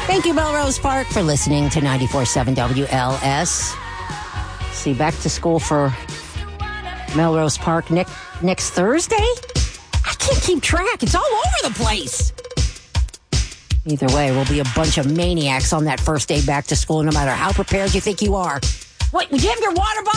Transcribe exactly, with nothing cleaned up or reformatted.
Thank you, Melrose Park, for listening to ninety-four point seven W L S. See, back to school for Melrose Park next next Thursday? I can't keep track. It's all over the place. Either way, we'll be a bunch of maniacs on that first day back to school, no matter how prepared you think you are. What, would you have your water bottle?